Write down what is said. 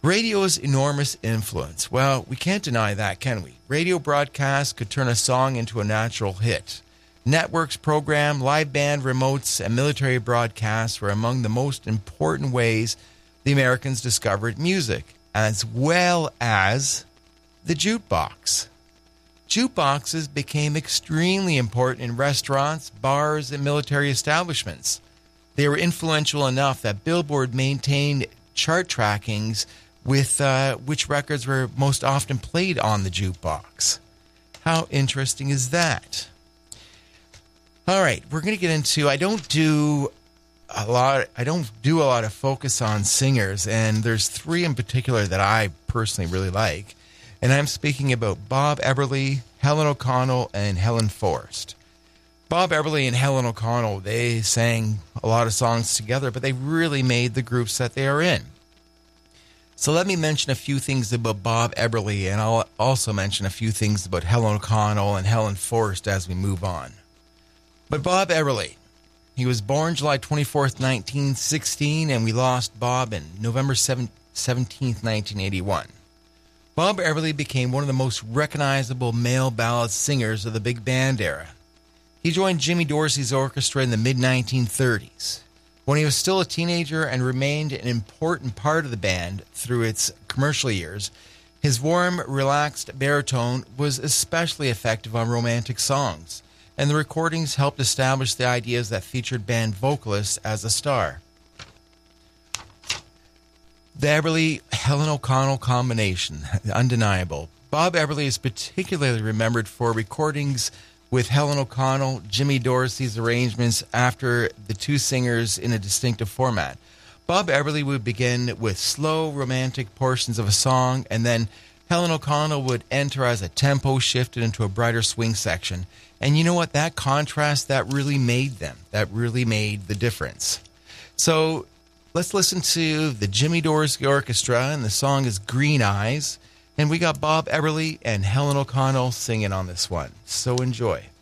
Radio's enormous influence. Well, we can't deny that, can we? Radio broadcasts could turn a song into a natural hit. Networks program, live band remotes, and military broadcasts were among the most important ways the Americans discovered music, as well as the jukebox. Jukeboxes became extremely important in restaurants, bars, and military establishments. They were influential enough that Billboard maintained chart trackings with which records were most often played on the jukebox. How interesting is that? All right, we're going to get into, I don't do a lot of focus on singers, and there's three in particular that I personally really like. And I'm speaking about Bob Eberly, Helen O'Connell, and Helen Forrest. Bob Eberly and Helen O'Connell, they sang a lot of songs together, but they really made the groups that they are in. So let me mention a few things about Bob Eberly, and I'll also mention a few things about Helen O'Connell and Helen Forrest as we move on. But Bob Eberly, he was born July 24th, 1916, and we lost Bob in November 17th, 1981. Bob Eberly became one of the most recognizable male ballad singers of the big band era. He joined Jimmy Dorsey's orchestra in the mid-1930s. When he was still a teenager and remained an important part of the band through its commercial years, his warm, relaxed baritone was especially effective on romantic songs, and the recordings helped establish the ideas that featured band vocalists as a star. The Eberly-Helen O'Connell combination, undeniable. Bob Eberly is particularly remembered for recordings with Helen O'Connell, Jimmy Dorsey's arrangements after the two singers in a distinctive format. Bob Eberly would begin with slow, romantic portions of a song, and then Helen O'Connell would enter as a tempo shifted into a brighter swing section. And you know what? That contrast, that really made them. That really made the difference. So let's listen to the Jimmy Dorsey Orchestra, and the song is Green Eyes. And we got Bob Eberly and Helen O'Connell singing on this one. So enjoy.